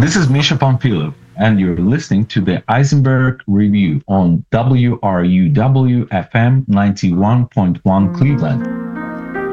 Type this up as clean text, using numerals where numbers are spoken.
This is Misha Pompilov, and you're listening to the Eisenberg Review on WRUW FM 91.1 Cleveland.